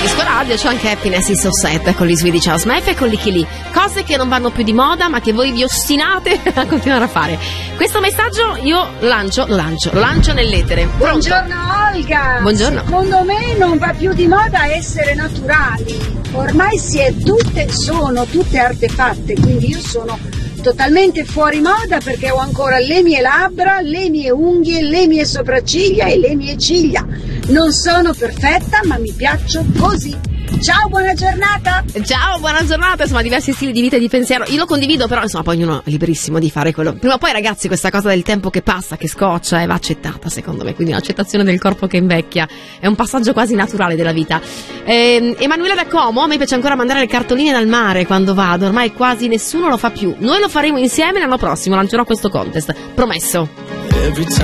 Disco Radio c'è anche Happiness is so sad con gli Swedish House Mafia e con Licky Lee. Cose che non vanno più di moda ma che voi vi ostinate a continuare a fare. Questo messaggio io lo lancio nell'etere. Pronto? Buongiorno Olga. Buongiorno. Secondo me non va più di moda essere naturali. Ormai sono tutte artefatte, quindi io sono totalmente fuori moda perché ho ancora le mie labbra, le mie unghie, le mie sopracciglia e le mie ciglia. Non sono perfetta, ma mi piaccio così. Ciao, buona giornata. Ciao, buona giornata. Insomma, diversi stili di vita e di pensiero. Io lo condivido, però insomma poi ognuno è liberissimo di fare quello. Prima o poi, ragazzi, questa cosa del tempo che passa, che scoccia, va accettata, secondo me. Quindi l'accettazione del corpo che invecchia è un passaggio quasi naturale della vita. Emanuela da Como, a me piace ancora mandare le cartoline dal mare quando vado. Ormai quasi nessuno lo fa più. Noi lo faremo insieme l'anno prossimo. Lancerò questo contest, promesso.